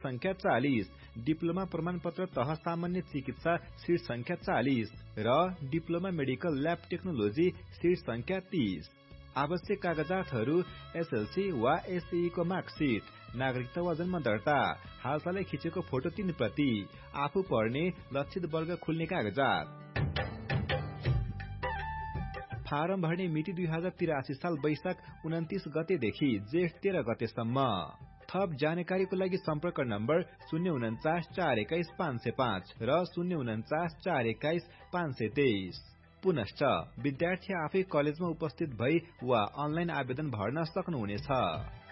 संख्या 40, डिप्लोमा प्रमाणपत्र तह सामान्य चिकित्सा सिट संख्या 40 र diploma medical lab technology seat संख्या 30। आवश्यक कागजातहरू एसएलसी वा एसई को मार्कसिट, नागरिकता वा जन्म दर्ता, हालसालै खिचेको फोटो 3 प्रति, आफू पढ्ने लक्षित वर्ग खुल्ने कागजात। फारम भर्ने मिति 2083 साल वैशाख 29 गतेदेखि जेठ 13 गतेसम्म। थप जानकारीको लागि सम्पर्क नम्बर 049 421 505 र 049 421 523। पुनश्च विद्यार्थी आफै कलेजमा उपस्थित भई वा अनलाइन आवेदन भर्न सक्नुहुनेछ।